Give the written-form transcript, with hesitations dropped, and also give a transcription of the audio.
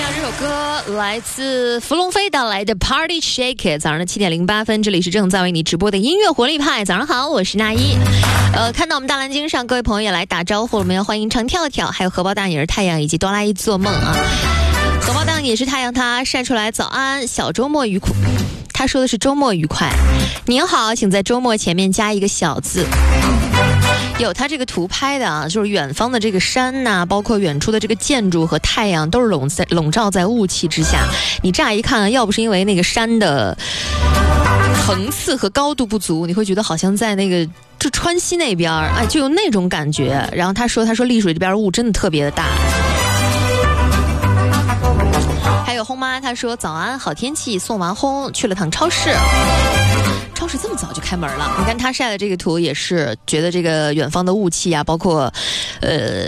这首歌来自芙蓉飞带来的 Party Shake It。 早上的7点08分，这里是正在为你直播的音乐活力派。早上好，我是那一。看到我们大蓝鲸上各位朋友也来打招呼，我们要欢迎长跳跳，还有荷包蛋也是太阳，以及哆啦 A 做梦啊。荷包蛋也是太阳，他晒出来早安，小周末愉快。他说的是周末愉快。您好，请在周末前面加一个小字。有他这个图拍的啊，就是远方的这个山呐、包括远处的这个建筑和太阳都是笼罩在雾气之下。你乍一看，要不是因为那个山的层次和高度不足，你会觉得好像在那个就川西那边，哎，就有那种感觉。然后他说丽水这边雾真的特别的大。还有轰妈，她说早安，好天气，送完轰去了趟超市。超市这么早就开门了，你看他晒的这个图也是觉得这个远方的雾气啊，包括